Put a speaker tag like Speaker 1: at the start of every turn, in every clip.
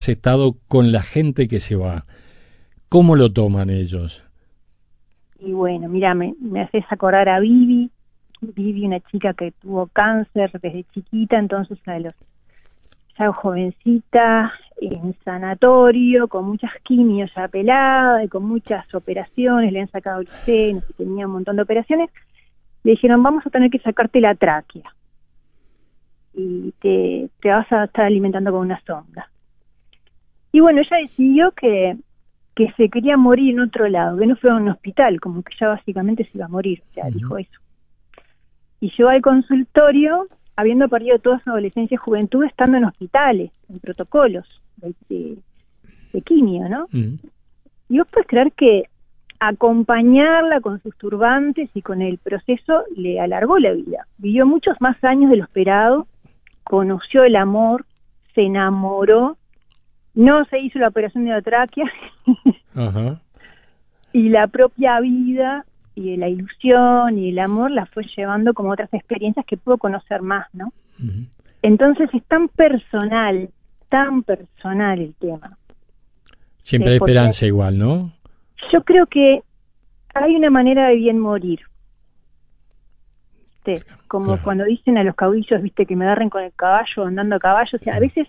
Speaker 1: estado con la gente que se va. ¿Cómo lo toman ellos?
Speaker 2: Y bueno, mira, me haces acordar a Vivi, una chica que tuvo cáncer desde chiquita, entonces ya jovencita, en sanatorio, con muchas quimios ya pelada y con muchas operaciones, le han sacado el seno, tenía un montón de operaciones, le dijeron, vamos a tener que sacarte la tráquea y te vas a estar alimentando con una sonda. Y bueno, ella decidió que se quería morir en otro lado, que no fuera a un hospital, como que ya básicamente se iba a morir, o sea, dijo eso. Y llegó al consultorio, habiendo perdido toda su adolescencia y juventud, estando en hospitales, en protocolos de quimio, ¿no? Y vos podés creer que acompañarla con sus turbantes y con el proceso le alargó la vida. Vivió muchos más años de lo esperado, conoció el amor, se enamoró, no se hizo la operación de la tráquea, y la propia vida y la ilusión y el amor la fue llevando como otras experiencias que pudo conocer más, ¿no? Entonces es tan personal el tema.
Speaker 1: Siempre hay esperanza igual, ¿no?
Speaker 2: Yo creo que hay una manera de bien morir. Como cuando dicen a los caudillos, viste, que me agarren con el caballo, andando a caballo, o sea, a veces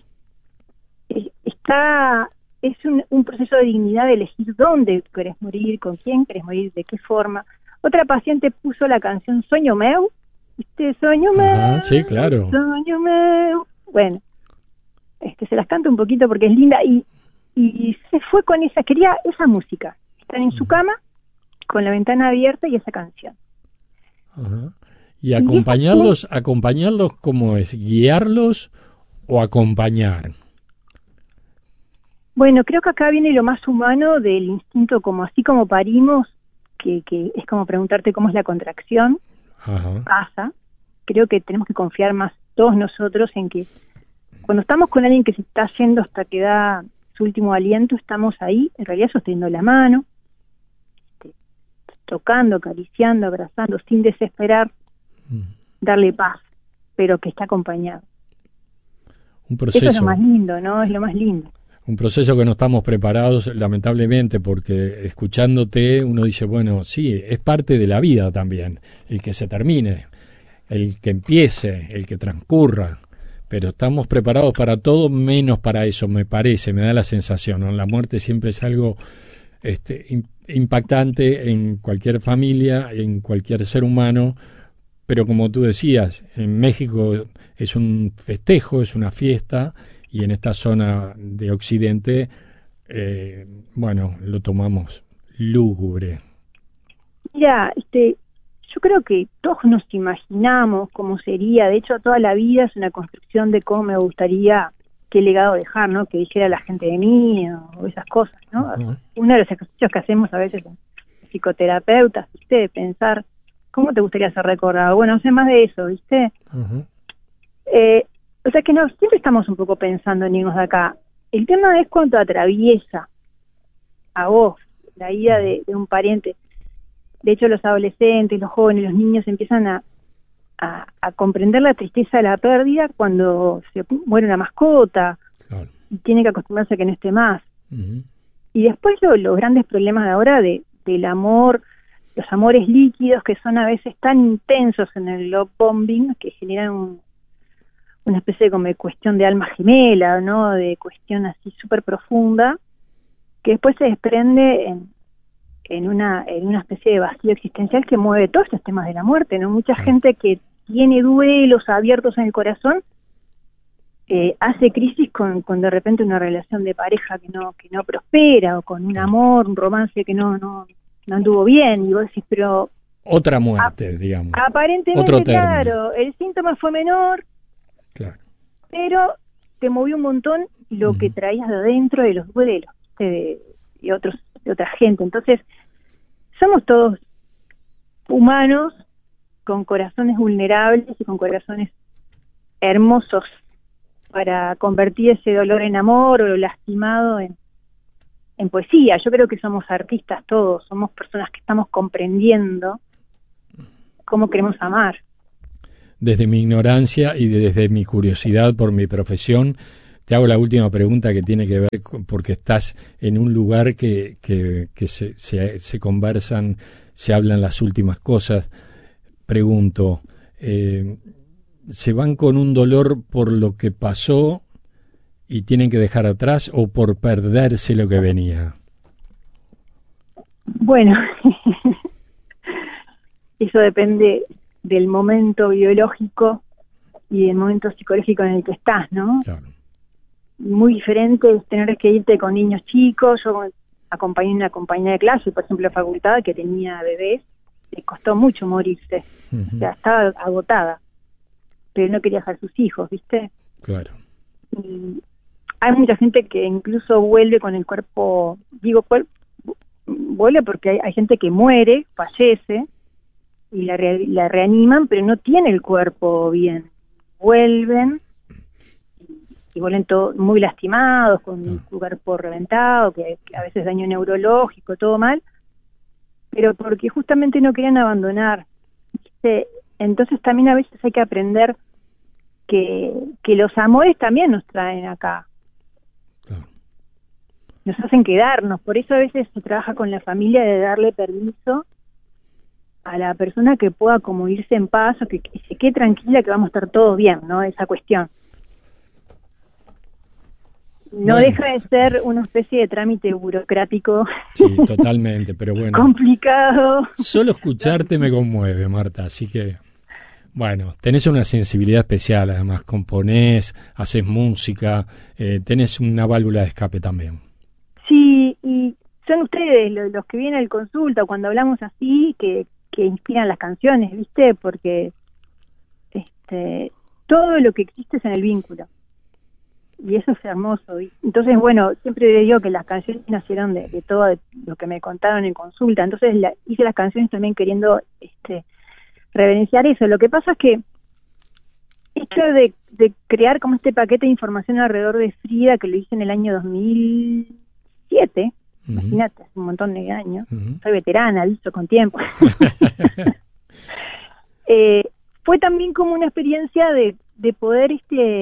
Speaker 2: es un proceso de dignidad de elegir dónde querés morir, con quién querés morir, de qué forma. Otra paciente puso la canción Sueño Meu, ¿viste? Sueño Meu,
Speaker 1: sí, claro.
Speaker 2: Sueño Meu. Bueno, se las canto un poquito porque es linda y se fue con quería esa música, estar en su cama con la ventana abierta y esa canción.
Speaker 1: Y acompañarlos, ¿cómo es? ¿Guiarlos o acompañar?
Speaker 2: Bueno, creo que acá viene lo más humano del instinto, como así como parimos, que es como preguntarte cómo es la contracción, pasa. Creo que tenemos que confiar más todos nosotros en que cuando estamos con alguien que se está yendo hasta que da su último aliento, estamos ahí, en realidad sosteniendo la mano, tocando, acariciando, abrazando, sin desesperar, darle paz, pero que está acompañado.
Speaker 1: Un proceso.
Speaker 2: Eso es lo más lindo, ¿no? Es lo más lindo.
Speaker 1: Un proceso que no estamos preparados, lamentablemente, porque escuchándote uno dice, bueno, sí, es parte de la vida también, el que se termine, el que empiece, el que transcurra, pero estamos preparados para todo menos para eso, me parece, me da la sensación, ¿no? La muerte siempre es algo impactante en cualquier familia, en cualquier ser humano, pero como tú decías, en México es un festejo, es una fiesta, y en esta zona de Occidente, bueno, lo tomamos lúgubre.
Speaker 2: Mira, yo creo que todos nos imaginamos cómo sería, de hecho toda la vida es una construcción de cómo me gustaría, qué legado dejar, ¿no? Que dijera la gente de mí, o esas cosas, ¿no? Uno de los ejercicios que hacemos a veces en psicoterapeutas, ¿viste? De pensar, ¿cómo te gustaría ser recordado? Bueno, sé más de eso, ¿viste? O sea que no, siempre estamos un poco pensando en irnos de acá. El tema es cuando atraviesa a vos la ida de un pariente. De hecho, los adolescentes, los jóvenes, los niños empiezan a comprender la tristeza de la pérdida cuando se muere una mascota y tiene que acostumbrarse a que no esté más. Y después los grandes problemas de ahora del amor, los amores líquidos que son a veces tan intensos en el love bombing que generan una especie de como de cuestión de alma gemela, ¿no? De cuestión así súper profunda, que después se desprende en una especie de vacío existencial que mueve todos estos temas de la muerte, ¿no? Mucha gente que tiene duelos abiertos en el corazón hace crisis con de repente una relación de pareja que no prospera, o con un amor, un romance que no anduvo bien, y vos decís, pero...
Speaker 1: Otra muerte, digamos.
Speaker 2: Aparentemente,
Speaker 1: otro término.
Speaker 2: Claro, el síntoma fue menor, pero te movió un montón lo que traías de adentro de los duelos de otra gente. Entonces, somos todos humanos con corazones vulnerables y con corazones hermosos para convertir ese dolor en amor o lo lastimado en poesía. Yo creo que somos artistas todos, somos personas que estamos comprendiendo cómo queremos amar.
Speaker 1: Desde mi ignorancia y desde mi curiosidad por mi profesión, te hago la última pregunta que tiene que ver porque estás en un lugar que se conversan, se hablan las últimas cosas. Pregunto, ¿se van con un dolor por lo que pasó y tienen que dejar atrás o por perderse lo que venía?
Speaker 2: Bueno, eso depende del momento biológico y del momento psicológico en el que estás, ¿no?
Speaker 1: Claro.
Speaker 2: Muy diferente es tener que irte con niños chicos. Yo acompañé una compañera de clase, por ejemplo, de facultad, que tenía bebés, le costó mucho morirse.
Speaker 1: Uh-huh.
Speaker 2: O sea, estaba agotada, pero no quería dejar sus hijos, ¿viste?
Speaker 1: Claro.
Speaker 2: Y hay mucha gente que incluso vuelve con el cuerpo, vuelve porque hay gente que muere, fallece, y la reaniman, pero no tiene el cuerpo bien. Vuelven y vuelven todos muy lastimados, con su cuerpo reventado, que a veces daño neurológico, todo mal, pero porque justamente no querían abandonar, ¿viste? Entonces también a veces hay que aprender que los amores también nos traen acá, nos hacen quedarnos. Por eso a veces se trabaja con la familia de darle permiso a la persona que pueda como irse en paz, o que se quede tranquila, que vamos a estar todos bien, ¿no? Esa cuestión. No deja de ser una especie de trámite burocrático.
Speaker 1: Sí, totalmente, pero bueno.
Speaker 2: Complicado.
Speaker 1: Solo escucharte me conmueve, Marta, así que, bueno, tenés una sensibilidad especial, además, componés, haces música, tenés una válvula de escape también.
Speaker 2: Sí, y son ustedes los que vienen al consulta, cuando hablamos así, que inspiran las canciones, ¿viste? Porque todo lo que existe es en el vínculo. Y eso es hermoso. Entonces, bueno, siempre digo que las canciones nacieron de todo lo que me contaron en consulta. Entonces hice las canciones también queriendo reverenciar eso. Lo que pasa es que esto de crear como este paquete de información alrededor de Frida, que lo hice en el año 2007, imagínate, hace un montón de años, soy veterana, visto con tiempo. Fue también como una experiencia de poder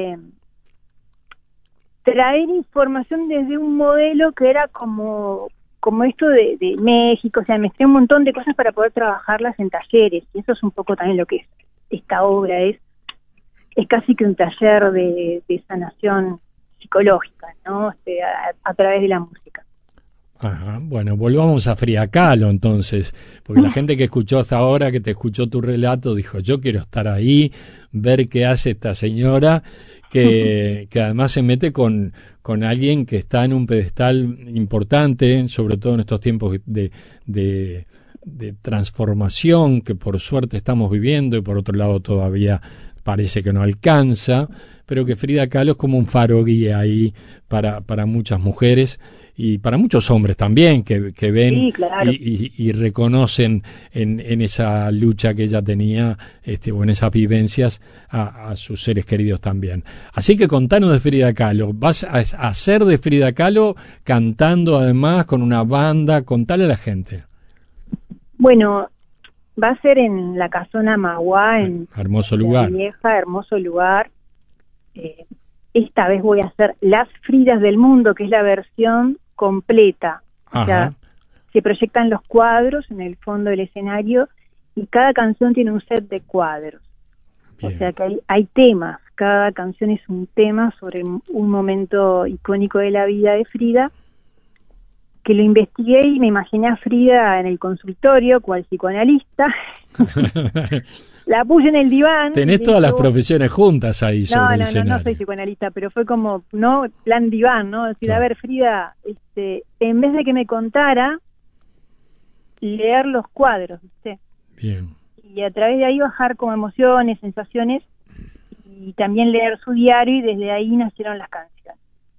Speaker 2: traer información desde un modelo que era como esto de México. O sea, mezclé un montón de cosas para poder trabajarlas en talleres, y eso es un poco también lo que es esta obra, es casi que un taller de sanación psicológica, ¿no? A través de la música.
Speaker 1: Ajá. Bueno, volvamos a Frida Kahlo entonces, porque la gente que escuchó hasta ahora, que te escuchó tu relato, dijo, yo quiero estar ahí, ver qué hace esta señora, que además se mete con alguien que está en un pedestal importante, sobre todo en estos tiempos de transformación que por suerte estamos viviendo, y por otro lado todavía parece que no alcanza, pero que Frida Kahlo es como un faro guía ahí para muchas mujeres y para muchos hombres también que ven, sí, claro, y reconocen en esa lucha que ella tenía, o en esas vivencias a sus seres queridos también. Así que contanos de Frida Kahlo. ¿Vas a hacer de Frida Kahlo cantando además con una banda? Contale a la gente.
Speaker 2: Bueno, va a ser en la Casona Magua, en
Speaker 1: hermoso lugar.
Speaker 2: Vieja, hermoso lugar. Esta vez voy a hacer Las Fridas del Mundo, que es la versión completa.
Speaker 1: Ajá.
Speaker 2: O sea, se proyectan los cuadros en el fondo del escenario y cada canción tiene un set de cuadros. Bien. O sea que hay temas, cada canción es un tema sobre un momento icónico de la vida de Frida, que lo investigué y me imaginé a Frida en el consultorio, cual psicoanalista. La puse en el diván.
Speaker 1: Tenés todas las profesiones juntas ahí sobre el escenario.
Speaker 2: No soy psicoanalista, pero fue como, ¿no? Plan diván, ¿no? Decir, claro, a ver, Frida, en vez de que me contara, leer los cuadros, ¿viste?
Speaker 1: Bien.
Speaker 2: Y a través de ahí bajar como emociones, sensaciones, y también leer su diario, y desde ahí nacieron las canciones.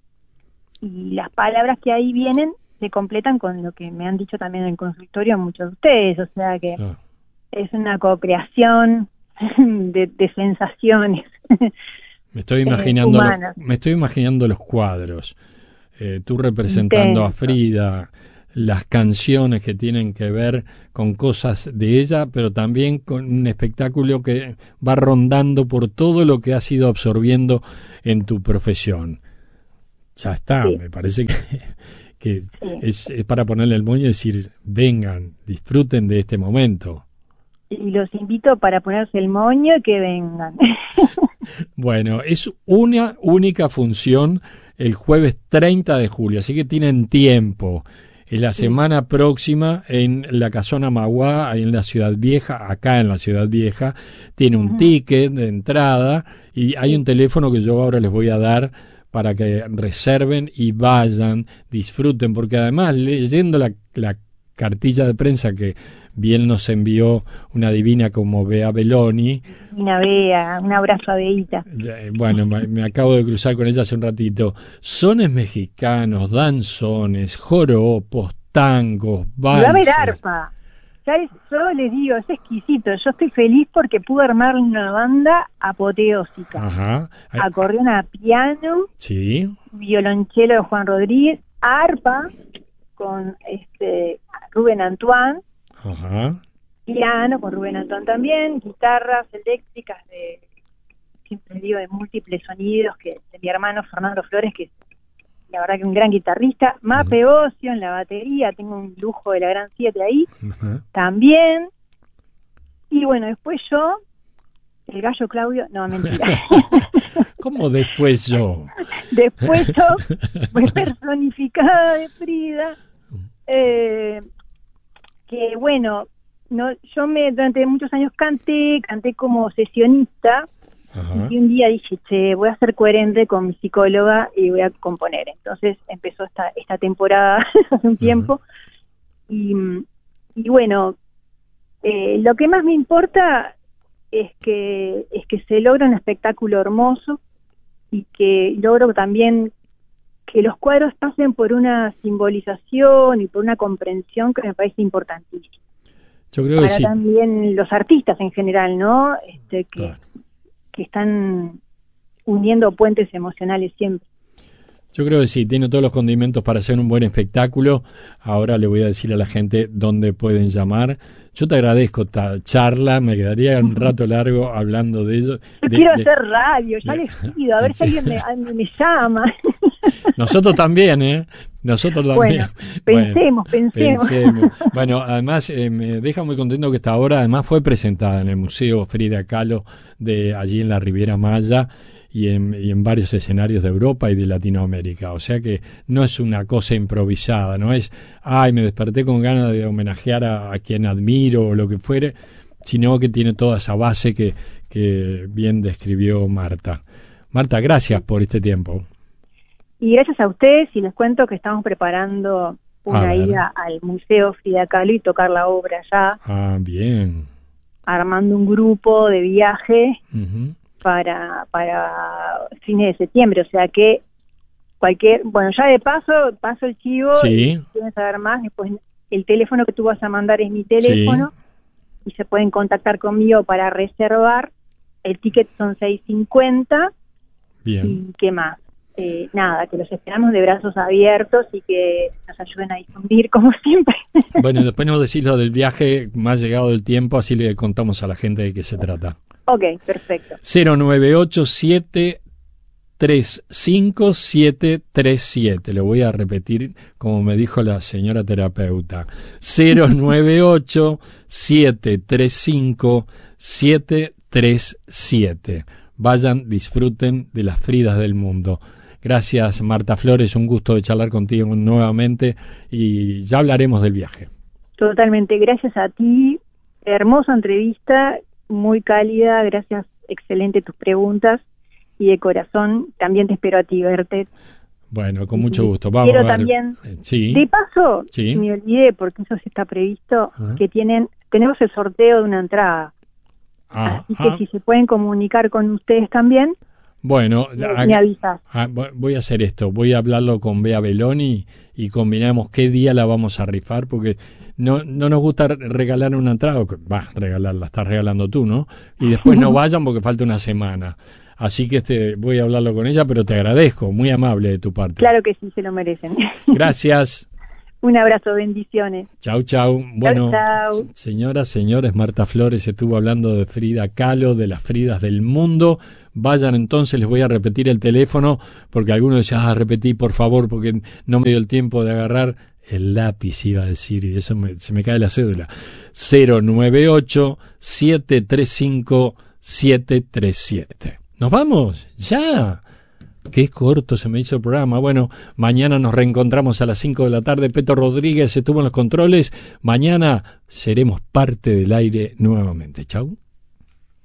Speaker 2: Y las palabras que ahí vienen se completan con lo que me han dicho también en el consultorio muchos de ustedes, o sea que es una co-creación de sensaciones.
Speaker 1: Me estoy imaginando los cuadros, tú representando a Frida, las canciones que tienen que ver con cosas de ella, pero también con un espectáculo que va rondando por todo lo que has ido absorbiendo en tu profesión. ya está,
Speaker 2: Sí.
Speaker 1: me parece que
Speaker 2: Sí.
Speaker 1: es para ponerle el moño y decir, vengan, disfruten de este momento.
Speaker 2: Y los invito para ponerse el moño y que vengan.
Speaker 1: Bueno, es una única función el jueves 30 de julio, así que tienen tiempo. Es la
Speaker 2: Sí.
Speaker 1: semana próxima en la Casona Maguá, ahí en la Ciudad Vieja, acá en la Ciudad Vieja. Tiene un
Speaker 2: Ujú.
Speaker 1: ticket de entrada y hay un teléfono que yo ahora les voy a dar para que reserven y vayan, disfruten, porque además leyendo la cartilla de prensa que bien nos envió una divina como Bea Beloni,
Speaker 2: Una Bea, un abrazo a Beita.
Speaker 1: bueno, me acabo de cruzar con ella hace un ratito. Sones mexicanos, danzones, joropos, tangos,
Speaker 2: Y va a haber
Speaker 1: valses.
Speaker 2: arpa. Yo les digo, es exquisito. Yo estoy feliz porque pude armar una banda apoteósica.
Speaker 1: Ajá.
Speaker 2: Acordeón a piano,
Speaker 1: Sí.
Speaker 2: violonchelo de Juan Rodríguez, arpa con Rubén Antoine,
Speaker 1: Ajá.
Speaker 2: piano con Rubén Antoine también, guitarras eléctricas siempre digo, de múltiples sonidos, que de mi hermano Fernando Flores, que es la verdad que un gran guitarrista, Mape Ocio en la batería, tengo un lujo de la Gran 7 ahí,
Speaker 1: Ajá.
Speaker 2: también, y bueno, después yo, el gallo Claudio, no, mentira.
Speaker 1: ¿Cómo después yo?
Speaker 2: Después yo, pues personificada de Frida, que bueno, yo durante muchos años canté como sesionista.
Speaker 1: Ajá.
Speaker 2: Y un día dije, che, voy a ser coherente con mi psicóloga y voy a componer. Entonces empezó esta temporada hace un tiempo. Y bueno, lo que más me importa es que se logra un espectáculo hermoso y que logro también que los cuadros pasen por una simbolización y por una comprensión que me parece importantísima.
Speaker 1: Yo creo
Speaker 2: Para
Speaker 1: que sí.
Speaker 2: también los artistas en general, ¿no?
Speaker 1: Claro.
Speaker 2: Que están uniendo puentes emocionales siempre.
Speaker 1: Yo creo que sí, tiene todos los condimentos para hacer un buen espectáculo. Ahora le voy a decir a la gente dónde pueden llamar. Yo te agradezco esta charla, me quedaría un rato largo hablando de ello.
Speaker 2: Yo quiero hacer radio, ya les pido, a ver si alguien me llama.
Speaker 1: Nosotros también, ¿eh? Nosotros también.
Speaker 2: Bueno, pensemos.
Speaker 1: Bueno, además me deja muy contento que esta obra además fue presentada en el Museo Frida Kahlo de allí en la Riviera Maya y en varios escenarios de Europa y de Latinoamérica. O sea que no es una cosa improvisada, no es, ay, me desperté con ganas de homenajear a quien admiro o lo que fuere, sino que tiene toda esa base que bien describió Marta. Marta, gracias por este tiempo.
Speaker 2: Y gracias a ustedes, y les cuento que estamos preparando una ida al Museo Frida Kahlo y tocar la obra allá.
Speaker 1: Ah, bien.
Speaker 2: Armando un grupo de viaje para fines de septiembre, o sea que bueno, ya de paso el chivo,
Speaker 1: sí.
Speaker 2: Y si quieren saber más, después el teléfono que tú vas a mandar es mi teléfono, sí. Y se pueden contactar conmigo para reservar. El ticket son $6.50.
Speaker 1: Bien.
Speaker 2: ¿Y qué más? Nada, que los esperamos de brazos abiertos y que nos ayuden a difundir como siempre.
Speaker 1: Bueno, después nos decís lo del viaje más llegado del tiempo, así le contamos a la gente de qué se trata.
Speaker 2: Ok, perfecto.
Speaker 1: 098-735-737. Lo voy a repetir como me dijo la señora terapeuta. 098-735-737. Vayan, disfruten de las Fridas del mundo. Gracias, Marta Flores, un gusto de charlar contigo nuevamente y ya hablaremos del viaje.
Speaker 2: Totalmente, gracias a ti, hermosa entrevista, muy cálida, gracias, excelente tus preguntas y de corazón también te espero a ti verte.
Speaker 1: Bueno, con mucho gusto. Vamos
Speaker 2: Quiero
Speaker 1: a ver.
Speaker 2: también,
Speaker 1: Sí.
Speaker 2: de paso,
Speaker 1: Sí.
Speaker 2: me olvidé porque eso sí está previsto, que tenemos el sorteo de una entrada. Así que si se pueden comunicar con ustedes también,
Speaker 1: bueno,
Speaker 2: me avisas.
Speaker 1: Voy a hacer esto, voy a hablarlo con Bea Beloni y combinamos qué día la vamos a rifar, porque no nos gusta regalar una entrada, regalarla, estás regalando tú, ¿no? Y después no vayan porque falta una semana. Así que voy a hablarlo con ella, pero te agradezco, muy amable de tu parte.
Speaker 2: Claro que sí, se lo merecen.
Speaker 1: Gracias.
Speaker 2: Un abrazo, bendiciones.
Speaker 1: Chau, chau. Bueno,
Speaker 2: chau.
Speaker 1: Señoras, señores, Marta Flores estuvo hablando de Frida Kahlo, de las Fridas del mundo. Vayan entonces, les voy a repetir el teléfono, porque algunos decían, repetí por favor, porque no me dio el tiempo de agarrar el lápiz, iba a decir, y eso se me cae la cédula. 098-735-737. ¿Nos vamos? ¡Ya! Qué corto se me hizo el programa. Bueno, mañana nos reencontramos a las 5 de la tarde. Peto Rodríguez estuvo en los controles. Mañana seremos parte del aire nuevamente. Chau.